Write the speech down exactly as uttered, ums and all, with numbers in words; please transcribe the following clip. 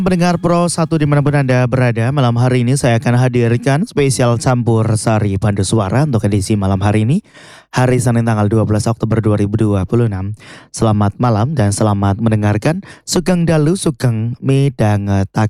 Pendengar Pro satu dimanapun Anda berada, malam hari ini saya akan hadirkan spesial campur sari pandu suara untuk edisi malam hari ini, hari Senin tanggal dua belas Oktober dua ribu dua puluh enam. Selamat malam dan selamat mendengarkan Sugeng Dalu Sugeng Midhangetake.